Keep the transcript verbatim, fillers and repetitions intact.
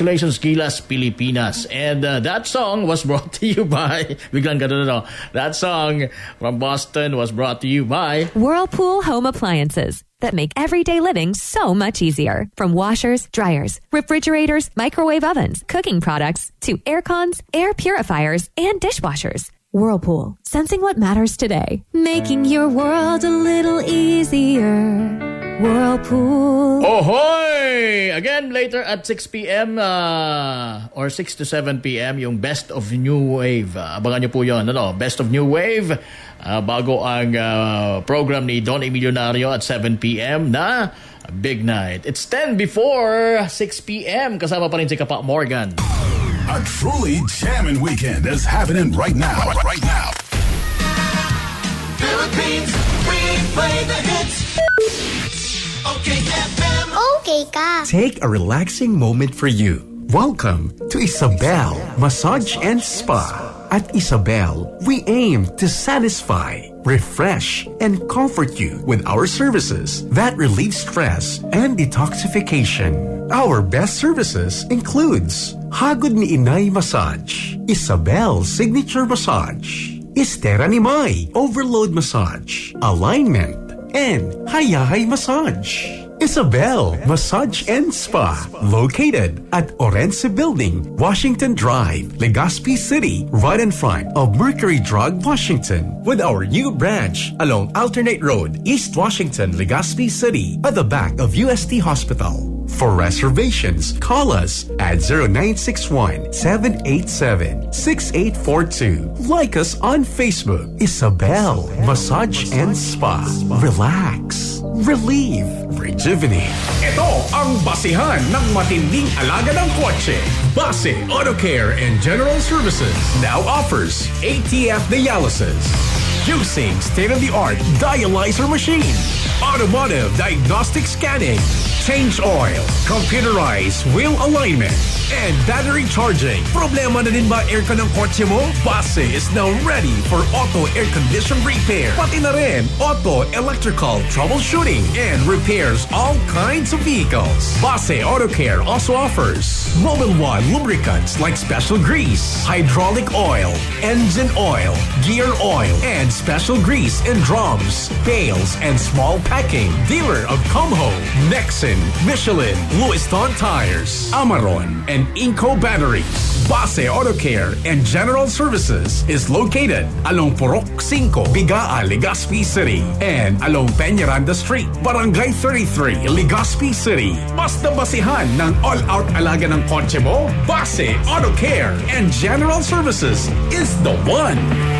Congratulations, Gilas Pilipinas. And uh, that song was brought to you by, biglang ganun, no? That song from Boston was brought to you by Whirlpool Home Appliances that make everyday living so much easier. From washers, dryers, refrigerators, microwave ovens, cooking products, to air cons, air purifiers, and dishwashers. Whirlpool, sensing what matters today. Making your world a little easier. Whirlpool. Ahoy! Again, later at six p.m. Uh, or six to seven p.m. yung Best of New Wave. Uh, abangan nyo po yun. Ano? Best of New Wave. Uh, bago ang uh, program ni Don Emilionario at seven p.m. na Big Night. It's ten before six p.m. Kasama pa rin si Kapa Morgan. A truly jamming weekend is happening right now. Right now. Philippines, we play the hits. Okay, F M. Okay ka. Take a relaxing moment for you. Welcome to Isabel Massage and Spa. At Isabel, we aim to satisfy, refresh, and comfort you with our services that relieve stress and detoxification. Our best services includes Hagod ni Inay Massage, Isabel Signature Massage, Estera ni May Overload Massage, Alignment, and Hayahay Massage. Isabel Massage and Spa, located at Orense Building, Washington Drive, Legazpi City, right in front of Mercury Drug, Washington, with our new branch along Alternate Road, East Washington, Legazpi City, at the back of U S T Hospital. For reservations, call us at zero nine six one, seven eight seven, six eight four two. Like us on Facebook, Isabel Massage and Spa. Relax, relieve, rejuvenate. Ito ang basihan ng matinding alaga ng kotse. Base Auto Care and General Services now offers A T F dialysis using state-of-the-art dialyzer machine, automotive diagnostic scanning, change oil, computerized wheel alignment, and battery charging. Problema na din ba aircon ng kotse mo? Base is now ready for auto air condition repair. Pati na rin auto electrical troubleshooting and repairs all kinds of vehicles. Base Auto Care also offers Mobile One lubricants like special grease, hydraulic oil, engine oil, gear oil, and special grease in drums, pails, and small packing. Dealer of Comho, Nexen, Michelin, Lewiston Tires, Amaron, and Inco Batteries. Base Auto Care and General Services is located along Purok five, Bigaa, Legazpi City, and along Peñaranda Street, Barangay thirty-three, Legazpi City. Basta basihan ng all-out alaga ng kotse mo, Base Auto Care and General Services is the one.